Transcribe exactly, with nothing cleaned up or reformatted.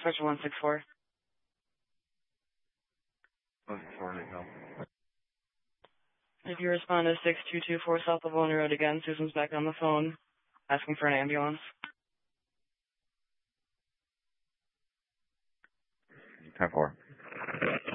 Search one six four. one six four, no. If you respond to six two two four South Livonia Road again, Susan's back on the phone asking for an ambulance. ten four.